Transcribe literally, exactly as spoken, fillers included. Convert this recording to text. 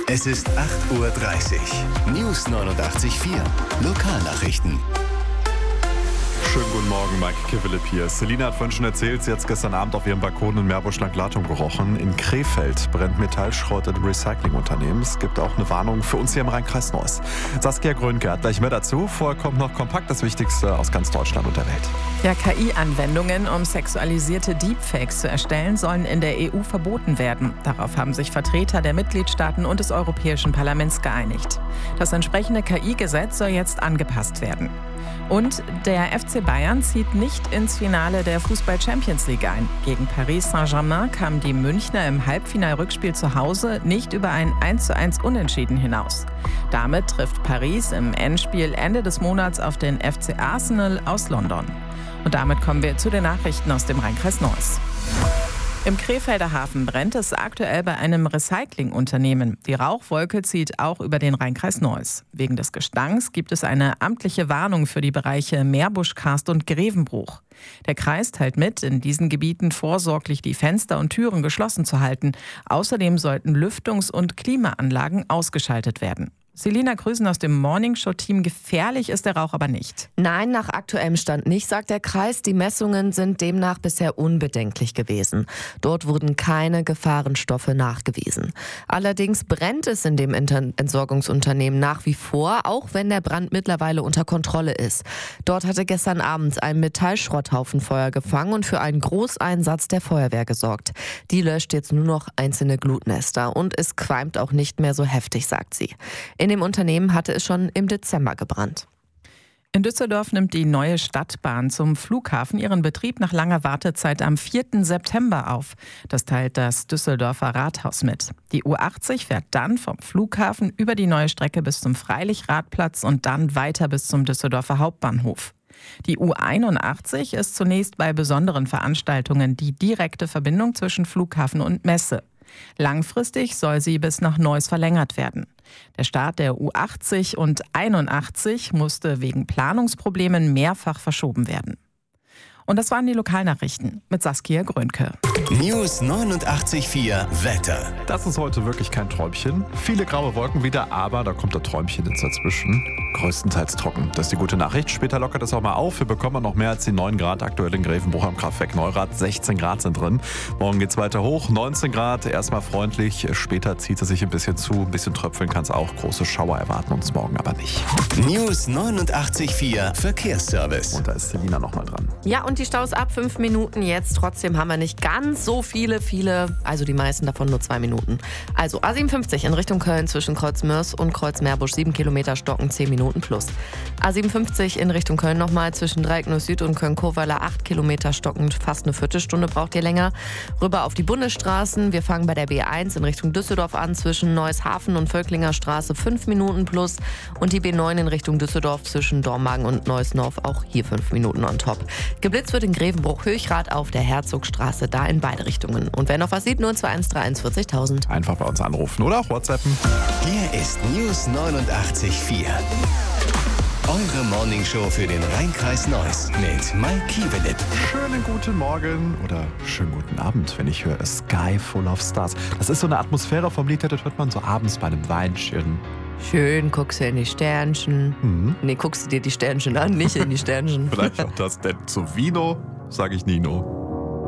Es ist acht Uhr dreißig. News neunundachtzig Komma vier. Lokalnachrichten. Schönen guten Morgen, Mike Kivelip hier. Selina hat vorhin schon erzählt, sie hat gestern Abend auf ihrem Balkon in Meerbusch-Langlatum gerochen. In Krefeld brennt Metallschrott in einem Recyclingunternehmen. Es gibt auch eine Warnung für uns hier im Rhein-Kreis Neuss. Saskia Grönke hat gleich mehr dazu. Vorher kommt noch kompakt das Wichtigste aus ganz Deutschland und der Welt. Ja, K I-Anwendungen, um sexualisierte Deepfakes zu erstellen, sollen in der E U verboten werden. Darauf haben sich Vertreter der Mitgliedstaaten und des Europäischen Parlaments geeinigt. Das entsprechende K I-Gesetz soll jetzt angepasst werden. Und der F C Bayern zieht nicht ins Finale der Fußball-Champions League ein. Gegen Paris Saint-Germain kamen die Münchner im Halbfinal-Rückspiel zu Hause nicht über ein eins zu eins Unentschieden hinaus. Damit trifft Paris im Endspiel Ende des Monats auf den F C Arsenal aus London. Und damit kommen wir zu den Nachrichten aus dem Rhein-Kreis Neuss. Im Krefelder Hafen brennt es aktuell bei einem Recyclingunternehmen. Die Rauchwolke zieht auch über den Rhein-Kreis Neuss. Wegen des Gestanks gibt es eine amtliche Warnung für die Bereiche Meerbusch-Karst und Grevenbruch. Der Kreis teilt mit, in diesen Gebieten vorsorglich die Fenster und Türen geschlossen zu halten. Außerdem sollten Lüftungs- und Klimaanlagen ausgeschaltet werden. Selina Grüßen aus dem Morningshow-Team. Gefährlich ist der Rauch aber nicht. Nein, nach aktuellem Stand nicht, sagt der Kreis. Die Messungen sind demnach bisher unbedenklich gewesen. Dort wurden keine Gefahrenstoffe nachgewiesen. Allerdings brennt es in dem Entsorgungsunternehmen nach wie vor, auch wenn der Brand mittlerweile unter Kontrolle ist. Dort hatte gestern Abend ein Metallschrotthaufen Feuer gefangen und für einen Großeinsatz der Feuerwehr gesorgt. Die löscht jetzt nur noch einzelne Glutnester und es qualmt auch nicht mehr so heftig, sagt sie. In dem Unternehmen hatte es schon im Dezember gebrannt. In Düsseldorf nimmt die neue Stadtbahn zum Flughafen ihren Betrieb nach langer Wartezeit am vierten September auf. Das teilt das Düsseldorfer Rathaus mit. Die U achtzig fährt dann vom Flughafen über die neue Strecke bis zum Freilichradplatz und dann weiter bis zum Düsseldorfer Hauptbahnhof. Die U einundachtzig ist zunächst bei besonderen Veranstaltungen die direkte Verbindung zwischen Flughafen und Messe. Langfristig soll sie bis nach Neuss verlängert werden. Der Start der U achtzig und einundachtzig musste wegen Planungsproblemen mehrfach verschoben werden. Und das waren die Lokalnachrichten mit Saskia Grönke. News neunundachtzig Komma vier Wetter. Das ist heute wirklich kein Träumchen. Viele graue Wolken wieder, aber da kommt ein Träumchen jetzt dazwischen. Größtenteils trocken. Das ist die gute Nachricht. Später lockert es auch mal auf. Wir bekommen noch mehr als die neun Grad aktuell in Grevenbruch am Kraftwerk Neurath. sechzehn Grad sind drin. Morgen geht es weiter hoch. neunzehn Grad, erstmal freundlich. Später zieht es sich ein bisschen zu. Ein bisschen tröpfeln kann es auch. Große Schauer erwarten uns morgen aber nicht. News neunundachtzig Komma vier Verkehrsservice. Und da ist Selina nochmal dran. Ja, und die Staus ab fünf Minuten jetzt. Trotzdem haben wir nicht ganz so viele, viele, also die meisten davon nur zwei Minuten. Also A siebenundfünfzig in Richtung Köln zwischen Kreuz Mörs und Kreuz Meerbusch, sieben Kilometer Stocken, zehn Minuten plus. A siebenundfünfzig in Richtung Köln nochmal zwischen Dreiecknuss Süd und Köln-Kohweiler, acht Kilometer Stocken, fast eine Viertelstunde braucht ihr länger. Rüber auf die Bundesstraßen. Wir fangen bei der B eins in Richtung Düsseldorf an, zwischen Neueshafen und Völklinger Straße, fünf Minuten plus. Und die B neun in Richtung Düsseldorf zwischen Dormagen und Neuss-Norf, auch hier fünf Minuten on top. Geblitzt wird in Grevenbruch-Höchrath auf der Herzogstraße, da in beide Richtungen. Und wer noch was sieht, null zwei eins drei eins vierzigtausend. Einfach bei uns anrufen oder auch WhatsAppen. Hier ist News neunundachtzig Komma vier. Eure Morningshow für den Rhein-Kreis Neuss mit Mike Kivelip. Schönen guten Morgen oder schönen guten Abend, wenn ich höre A Sky Full of Stars. Das ist so eine Atmosphäre vom Lied, das hört man so abends bei einem Weinchen. Schön, guckst du in die Sternchen. Mhm. Nee, guckst du dir die Sternchen an, nicht in die Sternchen. Vielleicht auch das, denn zu Vino sage ich Nino.